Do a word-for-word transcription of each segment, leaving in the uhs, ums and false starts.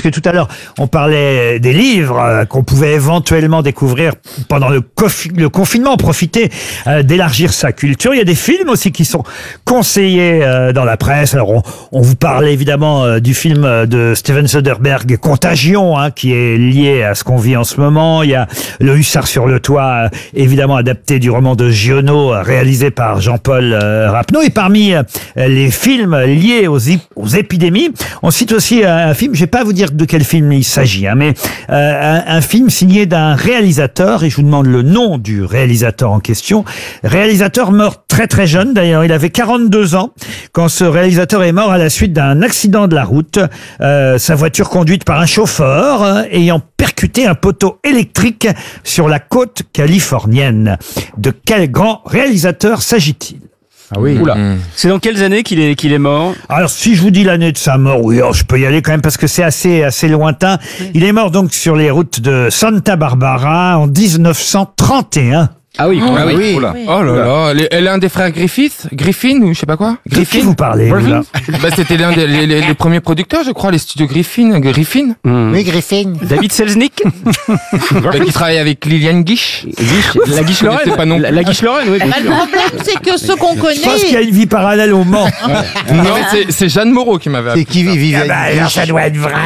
puisque tout à l'heure, on parlait des livres euh, qu'on pouvait éventuellement découvrir pendant le, confi- le confinement, profiter euh, d'élargir sa culture. Il y a des films aussi qui sont conseillés euh, dans la presse. Alors, on, on vous parle évidemment euh, du film de Steven Soderbergh, Contagion, hein, qui est lié à ce qu'on vit en ce moment. Il y a Le Hussard sur le toit, euh, évidemment adapté du roman de Giono, euh, réalisé par Jean-Paul euh, Rapneau. Et parmi euh, les films liés aux, ip- aux épidémies, on cite aussi un, un film, je vais pas vous dire de quel film il s'agit, hein, mais euh, un, un film signé d'un réalisateur, et je vous demande le nom du réalisateur en question. Réalisateur mort très très jeune, d'ailleurs, il avait quarante-deux ans quand ce réalisateur est mort à la suite d'un accident de la route. Euh, sa voiture conduite par un chauffeur euh, ayant percuté un poteau électrique sur la côte californienne. De quel grand réalisateur s'agit-il ? Ah oui. Oula. Mmh. C'est dans quelles années qu'il est, qu'il est mort? Alors, si je vous dis l'année de sa mort, oui, oh, je peux y aller quand même parce que c'est assez, assez lointain. Oui. Il est mort donc sur les routes de Santa Barbara en dix-neuf cent trente et un. Ah oui, oh, ah oui. oui. Oula. Oh là là, elle est un des frères Griffith, Griffin ou je sais pas quoi. Griffin. De qui vous parlez, vous, là? Bah, c'était l'un des les, les, les premiers producteurs, je crois, les studios Griffin, Griffin. Mm. Oui, Griffin. David Selznick. Bah, qui travaille avec Liliane Guiche. Guiche, la Guiche Lorraine. Pas non la, la Guiche Lorraine, oui. Bah, le problème, c'est que ceux qu'on connaît. Je pense qu'il y a une vie parallèle au Mans. Ouais. Non, c'est, c'est Jeanne Moreau qui m'avait appelé. C'est qui vit ah bah, alors ça doit être vrai.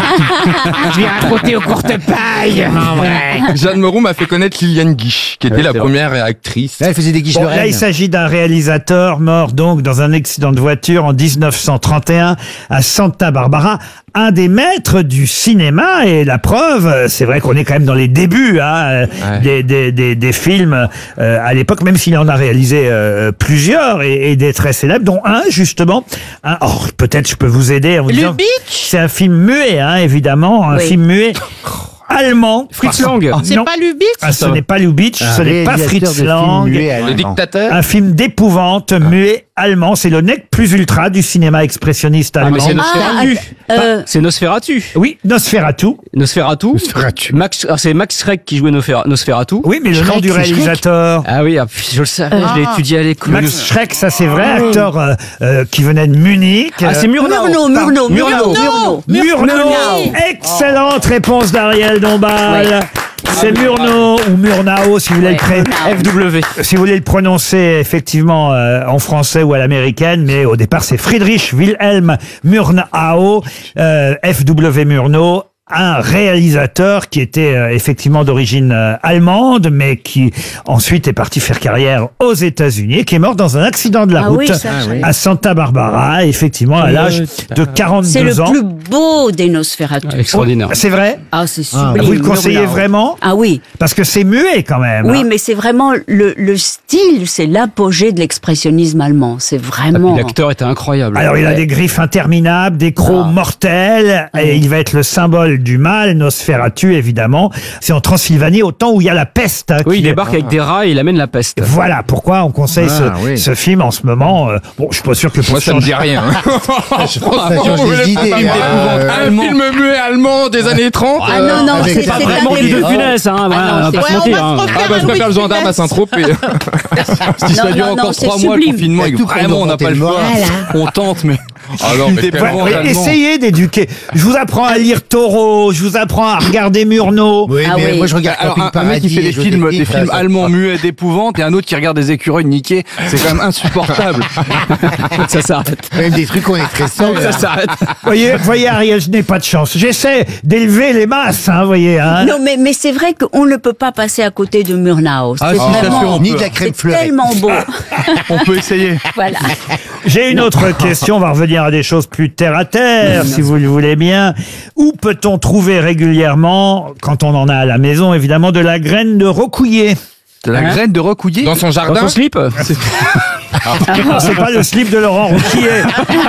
Je vais raconter aux courtes pailles. Non, vrai. Jeanne Moreau m'a fait connaître Liliane Guiche, qui était ouais, la vrai. première actrice. Là, elle faisait des Guiches bon, Lorraine. Là, il s'agit d'un réalisateur mort donc dans un accident de voiture en dix-neuf cent trente et un à Santa Barbara. Un des maîtres du cinéma, et la preuve, c'est vrai qu'on est quand même dans les débuts hein, ouais. des, des, des, des films euh, à l'époque, même s'il en a réalisé euh, plusieurs et, et des très célèbres, dont un justement. Un, oh, peut-être je peux vous aider en vous disant. Le Beach. C'est un film muet, hein, évidemment, un oui. film muet. Allemand. Fritz Lang. Ah, c'est non. pas Lubitsch. Ah, ce n'est pas Lubitsch, ce n'est pas Fritz Lang. Le dictateur. Un film d'épouvante, muet, allemand. C'est le nec plus ultra du cinéma expressionniste allemand. Ah, mais c'est Nosferatu. Ah, euh... C'est Nosferatu. Oui, Nosferatu. Nosferatu. Nosferatu. Max, alors c'est Max Schreck qui jouait Nosferatu. Oui, mais le Schreck, nom du réalisateur. Ah oui, je le savais, ah. je l'ai étudié à l'école. Max Schreck, ça c'est vrai, ah, acteur euh, euh, qui venait de Munich. Ah, c'est Murnau. Murnau, Murnau, Murnau. Murnau. Murnau. Excellente réponse d'Ariel Dombal. Ouais. C'est Murnau ou Murnau si vous voulez ouais, le pré- F W. Si vous voulez le prononcer effectivement euh, en français ou à l'américaine, mais au départ c'est Friedrich Wilhelm Murnau, euh, F W Murnau. Un réalisateur qui était euh, effectivement d'origine euh, allemande, mais qui ensuite est parti faire carrière aux États-Unis et qui est mort dans un accident de la ah route oui, ça, à Santa Barbara, effectivement à l'âge de quarante-deux ans. C'est le plus beau des Nosferatu. Ah, extraordinaire. C'est vrai? Ah, c'est sublime. Ah, vous le conseillez vraiment? Ah oui. Parce que c'est muet quand même. Oui, hein. mais c'est vraiment le, le style, c'est l'apogée de l'expressionnisme allemand. C'est vraiment. Ah, l'acteur était incroyable. Alors il a des griffes interminables, des crocs ah. mortels, ah. et il va être le symbole du mal, Nosferatu évidemment. C'est en Transylvanie, au temps où il y a la peste. Hein, oui, il débarque ah. avec des rats et il amène la peste. Voilà pourquoi on conseille ah, ce, oui. ce film en ce moment. Euh, bon, je suis pas sûr que moi ça me dit rien. Hein. je pense que ça change des idées. Un film muet allemand des années trente. Ah non non, c'est pas vraiment du De Funès, hein. Ah pas se mentir. Ah bah je préfère le gendarme à Saint-Tropez. Si ça dure encore trois mois le confinement, vraiment on n'a pas le choix. On tente mais. Alors, mais essayez d'éduquer. Je vous apprends à lire Taureau, je vous apprends à regarder Murnau. Oui, ah mais oui. moi je regarde alors, un, un mec qui fait des films, des films allemands muets d'épouvante et un autre qui regarde des écureuils niqués, c'est quand même insupportable. Ça s'arrête. Même des trucs on est très simples. Ça s'arrête. Voyez, voyez Ariel, je n'ai pas de chance. J'essaie d'élever les masses, hein, voyez. Hein. Non, mais mais c'est vrai qu'on ne peut pas passer à côté de Murnau. C'est ah, vraiment, ni de la crème c'est tellement beau. On peut essayer. Voilà. J'ai une autre question. On va revenir à des choses plus terre à terre, si vous le voulez bien. Où peut-on trouver régulièrement, quand on en a à la maison, évidemment, de la graine de rocouillet? De la hein graine de rocouillet dans son jardin, dans son slip. C'est... Ah, c'est pas le slip de Laurent Rouquillet.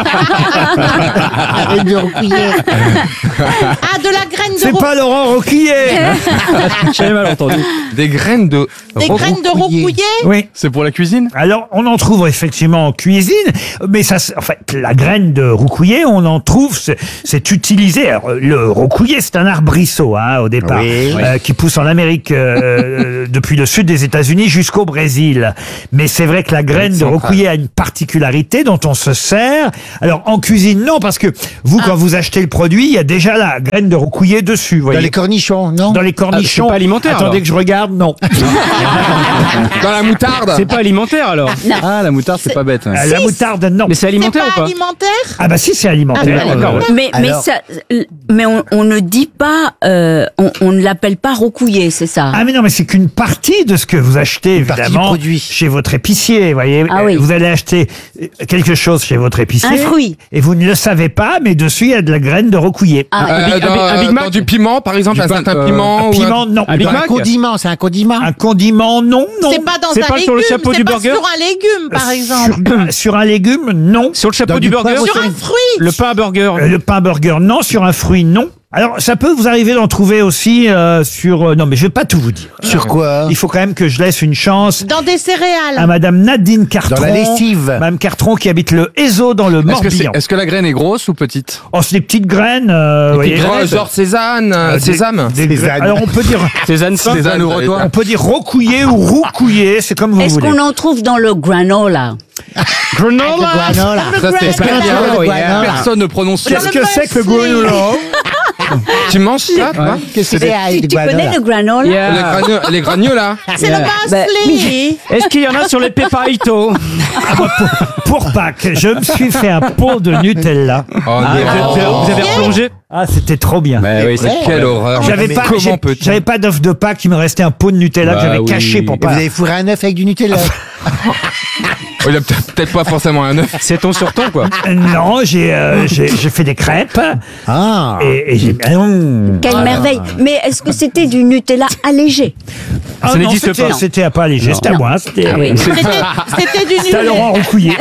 Graine de Rouquillet. Ah, de la graine de C'est pas Laurent Rouquillet. J'avais mal entendu. Des graines de Des graines de roucouillet. Oui. C'est pour la cuisine. Alors, on en trouve effectivement en cuisine, mais ça, en fait, la graine de roucouillet, on en trouve, c'est, c'est utilisé. Alors, le roucouillet, c'est un arbrisseau, hein, au départ, oui. euh, qui pousse en Amérique euh, depuis le sud des États-Unis jusqu'au Brésil. Mais c'est vrai que la graine de roucouyer a une particularité dont on se sert. Alors en cuisine, non, parce que vous, quand vous achetez le produit, il y a déjà la graine de roucouyer dessus. Vous Dans voyez. les cornichons, non? Dans les cornichons. Ah, c'est pas alimentaire, Attendez alors. que je regarde, non. Dans la moutarde. C'est pas alimentaire alors. Ah, la moutarde, c'est pas bête. ouais. Euh, la moutarde, non. Mais c'est C'est alimentaire pas ou pas alimentaire? Ah bah si, c'est alimentaire. Ah, d'accord, Euh, ouais. Mais, mais, Alors- ça, mais on, on ne dit pas, euh, on, on ne l'appelle pas roucouiller, c'est ça? Ah mais non, mais c'est qu'une partie de ce que vous achetez, Une partie du évidemment, produit. chez votre épicier, vous voyez. Ah oui. Vous allez acheter quelque chose chez votre épicier. Un fruit. Et vous ne le savez pas, mais dessus, il y a de la graine de roucouiller. Ah, Euh, Big- dans, un Big- un Big dans Mac du piment, par exemple, Du un pain, certain euh, piment. Un ou piment, non. un Big Un Mac condiment, c'est un condiment. Un condiment, non, non. C'est pas dans C'est un pas sur le légume, chapeau c'est du pas burger sur un légume, par exemple. Sur, sur un légume, non. Sur le chapeau Dans du du burger. poivre Sur un fruit. Le pain à burger. Euh, Le pain burger, non. Sur un fruit, non. Alors, ça peut vous arriver d'en trouver aussi euh, sur... euh, non, mais je vais pas tout vous dire. Sur quoi? Il faut quand même que je laisse une chance Dans des céréales. à Madame Nadine Cartron. Dans la lessive. Madame Cartron qui habite le Hézeau dans le Est-ce que, c'est- Morbihan. est-ce que la graine est grosse ou petite? Oh, c'est des petites graines. Euh, vous voyez. Oh, genre sésame, euh, Euh, des- sésame. des Sésame. graines. Alors, on peut dire... Cézanne pain. Cézanne, ouvre-toi. On peut dire roucouiller ou roucouiller, c'est comme vous est-ce voulez. qu'on en trouve dans le granola? Granola. Granola. Ça, c'est Est-ce pas qu'on a bien. trouvé le Yeah. granola? Personne ne prononce Qu'est-ce ça. que c'est que le granola? Tu manges ça, toi? Qu'est-ce que c'est? Ah, Tu, le tu connais granola. le granola? Les, Yeah. granio- les gragnolas. C'est Yeah. le parsley. Est-ce qu'il y en a sur les peparitos? Ah, moi, pour, pour Pâques, je me suis fait un pot de Nutella. Oh Ah, non. vous avez- vous avez replongé? Ah, c'était trop bien. oui, Mais quelle horreur. J'avais mais pas, comment j'ai- peut-on j'avais pas d'œuf de Pâques, il me restait un pot de Nutella Bah que j'avais oui. caché pour Et vous pas. avez fourré un œuf avec du Nutella? Oh, il a peut-être peut-être pas forcément un œuf. C'est ton sur ton quoi. Euh, Non, j'ai euh, j'ai j'ai fait des crêpes Ah. et, et j'ai. Ah non. Quelle merveille! Mais est-ce que c'était du Nutella allégé? Ah Ça non, n'existe c'était- pas. C'était à pas léger, c'était à moi. C'était Ah oui. C'était c'était du c'était à nul. Laurent Roucouillet.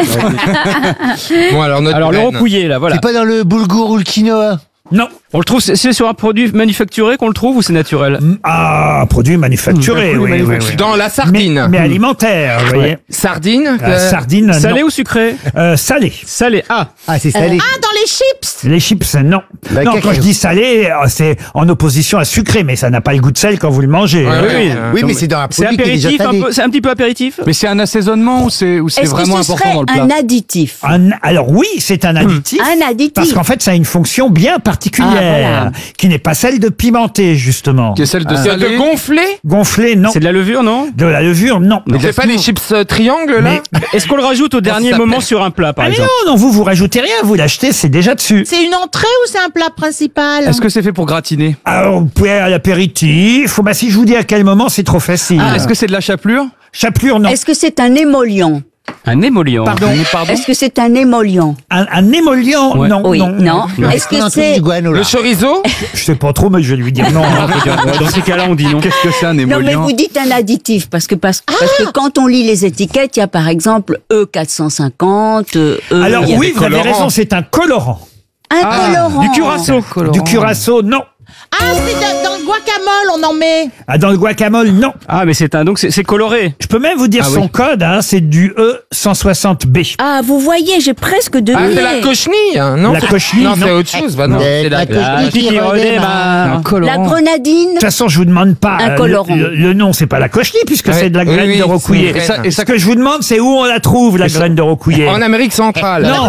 Bon, alors notre Alors le graine. roucouillé là, voilà. C'est pas dans le boulgour ou le quinoa? Non. On le trouve, c'est c'est sur un produit manufacturé qu'on le trouve ou c'est naturel? Ah, produit manufacturé, oui, oui, oui. Dans la Mais, sardine. mais alimentaire, vous voyez. Sardine. La euh, sardine, Salé non. ou sucré? Euh, salé. Salé. Ah, Ah, c'est salé. Ah, dans les chips. Les chips, non. La non, cacao. quand je dis salé, euh, c'est en opposition à sucré, mais ça n'a pas le goût de sel quand vous le mangez. Ouais, hein. ouais, oui. euh, Oui, mais c'est dans un c'est produit qui est déjà apéritif, un salé. peu, c'est un petit peu apéritif? Euh, Ah, Mais c'est un assaisonnement ou c'est ou c'est Est-ce que vraiment ce important serait dans le plat? un additif? Un- alors oui, c'est un additif. Un additif. Parce qu'en fait, ça a une fonction bien particulière, Ah, voilà. qui n'est pas celle de pimenter, justement. Qui est celle de De salé. gonfler. Gonfler, non. C'est de la levure, non? De la levure, non. On fait pas les chips euh, triangles là. Mais- Est-ce qu'on le rajoute au dernier ça moment s'appelle- sur un plat, par Ah mais exemple? non, non, vous, vous rajoutez rien, vous l'achetez, c'est déjà dessus. C'est une entrée ou c'est un plat principal? Est-ce que c'est fait pour gratiner? Alors, vous pouvez à l'apéritif, ou bah, si je vous dis à quel moment, c'est trop facile. Ah, est-ce que c'est de la chapelure? Chapelure, non. Est-ce que c'est un émollient? Un émollient. Pardon. Pardon? Est-ce que c'est un émollient? Un, un émollient, Ouais. non, Oui, non. non. Est-ce qu'on en que trouve c'est... du guanola? Le chorizo. Je sais pas trop, mais je vais lui dire non. hein. Dans ces cas-là, on dit non. Qu'est-ce que c'est un Non, mais émollient? vous dites un additif, parce que, parce, parce que quand on lit les étiquettes, il y a par exemple E quatre cent cinquante, E... Alors il y a- oui, vous avez colorants. raison, c'est un colorant. Un colorant. Du curaçao. Du curaçao, non. Ah, c'est dans dans le guacamole, on en met. Ah, dans le guacamole, non. Ah, mais c'est un, donc c'est c'est coloré. Je peux même vous dire Ah son oui. code, hein, c'est du E cent soixante B. Ah, vous voyez, j'ai presque Ah, deviné. c'est la cochenille, hein, non? La cochenille, Non, c'est non. autre chose. Bah non, Euh, c'est la. la cochenille. Ah, qui qui redémarre. redémarre. La grenadine. De toute façon, je vous demande pas Un euh, colorant. le, le- le nom, c'est pas la cochenille puisque Ouais. c'est de la Oui, graine oui, de c'est une rocouiller. graine. Et ça, et ce que je vous demande, c'est où on la trouve la graine de rocouiller. En Amérique centrale. Non,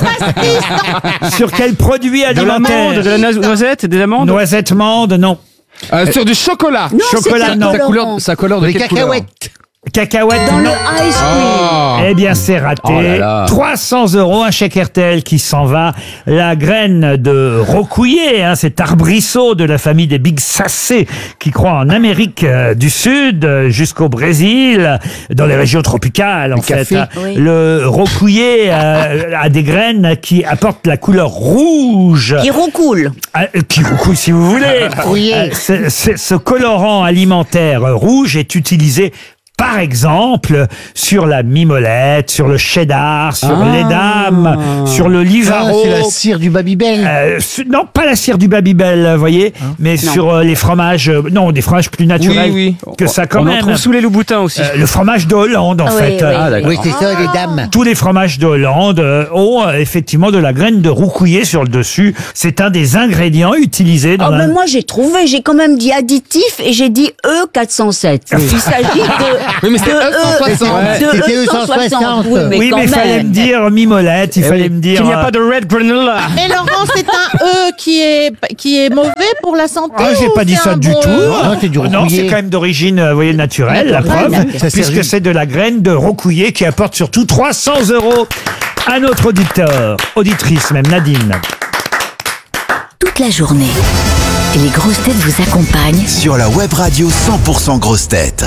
sur quel produit De l'amande, alimentaire? de la noise- noisette, des amandes? Noisette mande, non. Euh, sur du chocolat. Non, Chocolat, c'est un non. Sa colorant. couleur, sa couleur de Les quelle couleur? cacahuètes. Cacahuète, Dans le non. ice cream. Oh. Eh bien, c'est raté. Oh là là. trois cents euros, un chèque R T L qui s'en va. La graine de rocouiller, hein, cet arbrisseau de la famille des Bixacées qui croît en Amérique euh, du Sud euh, jusqu'au Brésil, dans les régions tropicales, en fait. café. hein. Oui. Le rocouiller euh, a des graines qui apportent la couleur rouge. Qui roucoule. Ah, euh, qui roucoule, si vous voulez. Oui. Euh, c'est- c'est- ce colorant alimentaire euh, rouge est utilisé par exemple, sur la mimolette, sur le cheddar, sur Ah. l'édame, sur le Ah, livaro. c'est la cire du Babybel. Euh, su- non, pas la cire du Babybel, vous voyez, mais sur euh, les fromages, euh, non, des fromages plus naturels Oui, que ça quand On en même. trouve sous les loups-boutins aussi. Euh, le fromage de Hollande, en Ah oui, fait. oui, Euh, Ah, d'accord. Oui, c'est ça, les dames. tous les fromages de Hollande euh, ont euh, effectivement de la graine de roucouiller sur le dessus. C'est un des ingrédients utilisés dans Oh, la... ben moi j'ai trouvé, j'ai quand même dit additif et j'ai dit E quatre cent sept. Il s'agit de Oui, mais c'est De E cent soixante. E- de C'était E cent soixante. Oui, mais oui, quand mais il fallait me même. dire Mimolette, il fallait me dire... Il n'y a pas de red granola. Et Laurent, c'est un E qui est, qui est mauvais pour la santé. Ah, j'ai ou pas dit c'est ça un du bon tout. E Non, c'est du Non, rocouillé. c'est quand même d'origine, euh, vous voyez, naturelle, la Naturelle, preuve, d'accord. Ça sert puisque juste. c'est de la graine de rocouillé qui apporte surtout trois cents euros à notre auditeur, auditrice même, Nadine. Toute la journée, les grosses têtes vous accompagnent Sur la web radio cent pour cent grosses têtes.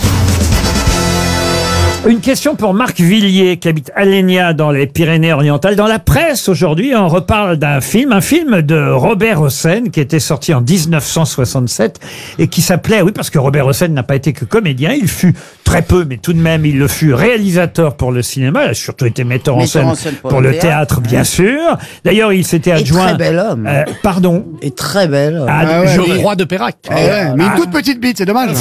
Une question pour Marc Villiers, qui habite Alenia dans les Pyrénées-Orientales. Dans la presse, aujourd'hui, on reparle d'un film, un film de Robert Hossein, qui était sorti en dix-neuf cent soixante-sept et qui s'appelait, oui, parce que Robert Hossein n'a pas été que comédien, il fut très peu, mais tout de même, il le fut réalisateur pour le cinéma, il a surtout été metteur en Metteur scène en scène pour, le théâtre, bien sûr. D'ailleurs, il s'était adjoint... très bel homme. Euh, pardon. Et très belle. Ah, Ah ouais, je- le Roi de Pérac. Eh ouais, mais une toute petite bite, c'est dommage.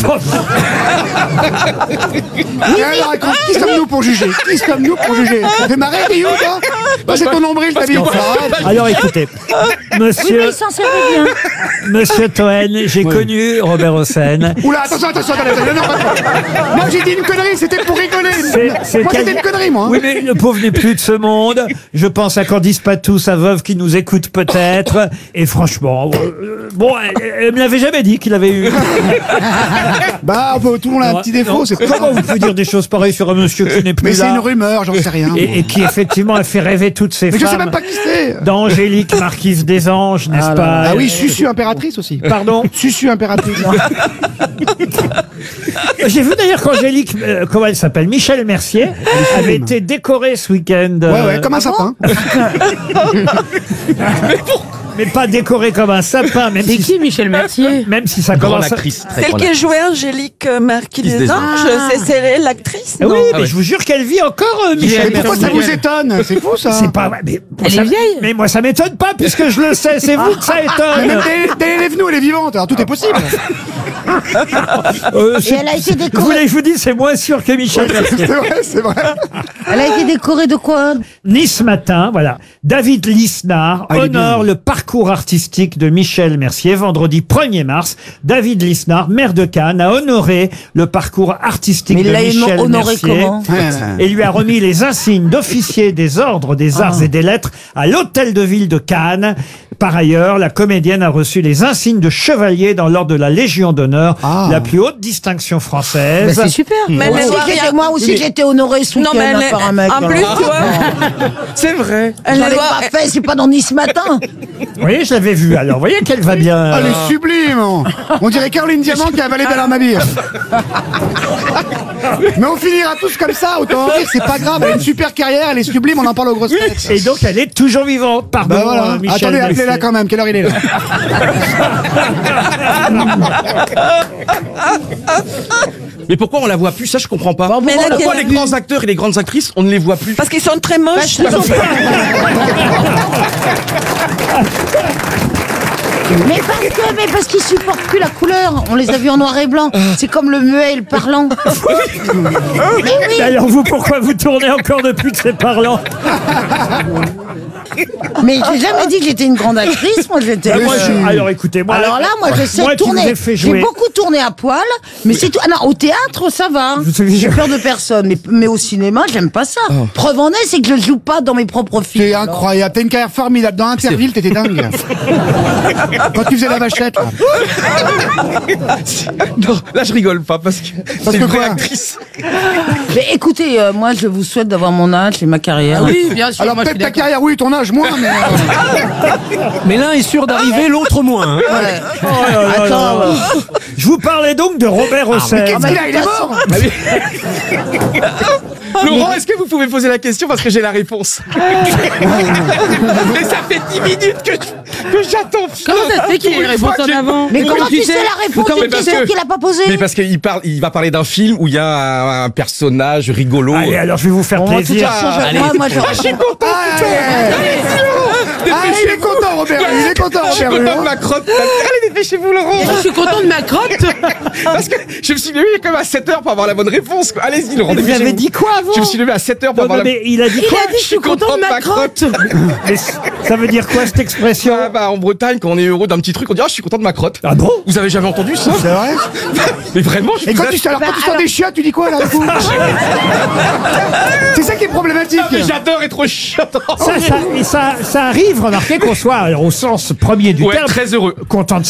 Et alors, raconte, qui sommes-nous pour juger? Qui sommes-nous pour juger? Ça fait marrer, Guillaume, toi? Bah, c'est ton nombril, ta bite. Alors écoutez, Oui, monsieur, mais il s'en servait bien. monsieur Toen, j'ai connu Robert Hossein. Oula, attention, attention, attendez, attendez, non, non. Moi, j'ai dit une connerie, c'était pour rigoler. C'est- c'est Moi, quel- c'était une connerie, moi. hein. Oui, mais le pauvre n'est plus de ce monde. Je pense à Candice Patou, sa veuve, qui nous écoute peut-être. Et franchement, euh, bon, elle, elle me l'avait jamais dit qu'il avait eu. Bah, on peut- tout le monde a un petit défaut, Non, c'est pas comment vous pouvez dire des choses pareilles sur un monsieur qui n'est plus Mais c'est là une rumeur, j'en sais rien. et, et qui effectivement a fait rêver toutes ces Mais je sais femmes. même pas qui c'est. D'Angélique, marquise des Anges, n'est-ce Ah, là, pas là. Ah oui, Susu impératrice aussi. Pardon. Susu impératrice. J'ai vu d'ailleurs qu'Angélique, euh, comment elle s'appelle, Michel Mercier, avait été décorée ce week-end. Ouais, euh, ouais, comme un sapin. mais pas décorée comme un sapin, même C'est si, qui Michel Mercier? même si ça Grande commence. à- actrice. très Celle grande qui a actrice. joué Angélique euh, Marquis Fils des des Anges, c'est c'est elle, l'actrice, Ah non oui, Ah mais ouais. je vous jure qu'elle vit encore, euh, Michel Mais pourquoi ça Mercier. vous étonne? C'est fou, ça. C'est pas vrai. Mais, moi, Elle ça- est vieille. Mais moi, ça m'étonne pas, puisque je le sais. C'est vous que ça Mais étonne. même dès, dès elle est venue, elle est vivante, alors tout est possible. Euh, c'est- elle a été Vous décorée. voulez que je vous dise, c'est moins sûr que Michel Mercier. C'est vrai, c'est vrai. Elle a été décorée de quoi? Nice Matin, voilà. David Lisnard Ah, il est honore bien. le parcours artistique de Michel Mercier. Vendredi premier mars, David Lisnard, maire de Cannes, a honoré le parcours artistique Mais il de l'a Michel honoré Mercier. comment? Et lui a remis les insignes d'officier des ordres des arts et des lettres à l'hôtel de ville de Cannes. Par ailleurs, la comédienne a reçu les insignes de chevalier dans l'ordre de la Légion d'honneur, Ah. la plus haute distinction Bah, française. c'est super. Mais Moi elle aussi, doit j'ai été- rien- moi aussi, j'ai été honorée ce Non, mais week-end elle est- par un mec. en plus, alors. tu vois, C'est vrai. elle J'en ne ai doit... pas fait, c'est pas dans Nice Matin. Oui, je l'avais vu. Alors, vous voyez qu'elle va bien. Ah, elle est sublime. On dirait Caroline Diamant qui a avalé Bernard Mabille. Mais on finira tous comme ça, autant en rire, c'est pas grave. Elle a une super carrière, elle est sublime, on en parle aux grosses têtes. Et donc, elle est toujours vivante. Pardon, Bah voilà. euh, Michel Attendez, appelez-la Mercier. quand même. Quelle heure il est là? Mais pourquoi on la voit plus? Ça, je comprends pas. Mais là, Pourquoi quelle- les grands acteurs et les grandes actrices, on ne les voit plus? Parce qu'ils sont très moches. Parce qu'ils sont Mais parce que, mais parce qu'ils supportent plus la couleur. On les a vus en noir et blanc. C'est comme le muet et le parlant. Mais oui. Et alors vous, pourquoi vous tournez encore depuis que c'est parlant? Mais j'ai jamais dit que j'étais une grande actrice. Moi, j'étais. Moi, je- alors écoutez, moi, Alors là, moi, je sais moi qui vous tourner. ai fait J'ai jouer. beaucoup tourné à poil, mais c'est tout. Ah non, au théâtre, ça va. Vous savez, J'ai je- peur de personne. Mais, mais au cinéma, j'aime pas ça. Preuve en est, c'est que je joue pas dans mes propres films. C'est incroyable. T'as une carrière formidable. Dans Interville, t'étais dingue. Quand tu faisais la vachette, là. Non, là, je rigole pas parce que c'est que une vraie quoi actrice. Mais écoutez, euh, moi, je vous souhaite d'avoir mon âge et ma carrière. Oui, bien sûr. Alors moi, je peut-être suis ta d'accord. carrière, oui, ton âge, moins, mais... euh, Mais l'un est sûr d'arriver, l'autre moins. hein. Ouais. Oh là là Attends, là. euh, Je vous parlais donc de Robert Hossein. Qu'est-ce qu'il a? Il est mort. Laurent, est-ce que vous pouvez poser la question parce que j'ai la réponse? Mais ça fait dix minutes que, que j'attends. Comment ça se fait qu'il y ait une Pour une fois réponse en que- avant? Mais comment tu sais la réponse Comment- d'une parce question que- qu'il a pas posée? Mais parce qu'il parle, il va parler d'un film où il y a un, un personnage rigolo. Allez, alors je vais vous faire Bon, moi, de toute plaisir. façon, je- Allez. moi, moi, je- Ah, je suis content. Ah, putain. il est content, Robert. Il est content, Je suis Robert. content de ma crotte. Elle est dépêchez-vous, Laurent. Je suis content de ma crotte. Parce que je me suis levé quand même à sept heures pour avoir la bonne réponse. quoi. Allez-y, Laurent, Vous dépêchez-vous. avez dit quoi avant? Je me suis levé à sept heures pour Non, avoir non, la... mais il a dit Il quoi? a dit je suis content de ma crotte. Mais ça veut dire quoi cette expression? Ah bah, en Bretagne, quand on est heureux d'un petit truc, on dit ah, je suis content de ma crotte. Ah bon? Vous avez jamais entendu ça? C'est vrai? Mais vraiment, je Et vous quand assure- tu, alors, quand tu sors des chiottes, tu dis quoi là du coup? C'est ça qui est problématique. Ah, mais j'adore être chiant. Ça, ça, et ça, ça arrive, remarquez qu'on soit, alors, au sens premier du Ouais, terme, très heureux. content de